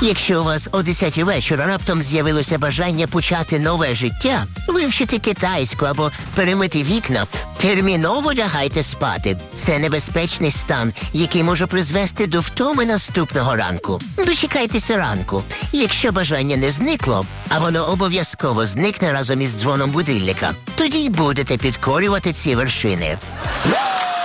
Якщо у вас о 10 вечора раптом з'явилося бажання почати нове життя, вивчити китайську або перемити вікна, терміново лягайте спати. Це небезпечний стан, який може призвести до втоми наступного ранку. Дочекайтеся ранку. Якщо бажання не зникло, а воно обов'язково зникне разом із дзвоном будильника, тоді й будете підкорювати ці вершини.